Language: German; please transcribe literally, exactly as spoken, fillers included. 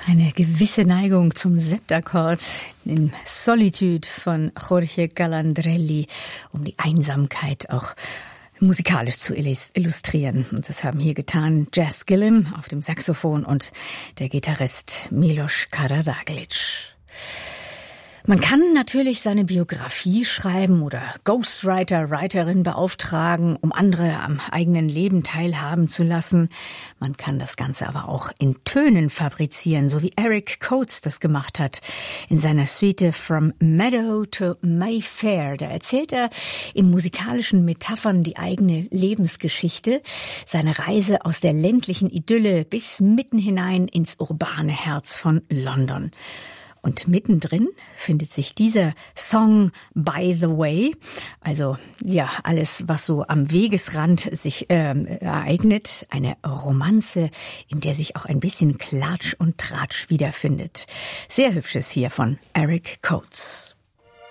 Eine gewisse Neigung zum Septakkord in Solitude von Jorge Calandrelli, um die Einsamkeit auch musikalisch zu illustrieren. Und das haben hier getan Jas Gillim auf dem Saxophon und der Gitarrist Milos Karadraglic. Man kann natürlich seine Biografie schreiben oder Ghostwriter, Writerin beauftragen, um andere am eigenen Leben teilhaben zu lassen. Man kann das Ganze aber auch in Tönen fabrizieren, so wie Eric Coates das gemacht hat in seiner Suite From Meadow to Mayfair. Da erzählt er in musikalischen Metaphern die eigene Lebensgeschichte, seine Reise aus der ländlichen Idylle bis mitten hinein ins urbane Herz von London. Und mittendrin findet sich dieser Song By the Way, also ja, alles, was so am Wegesrand sich ähm, ereignet, eine Romanze, in der sich auch ein bisschen Klatsch und Tratsch wiederfindet. Sehr hübsches hier von Eric Coates.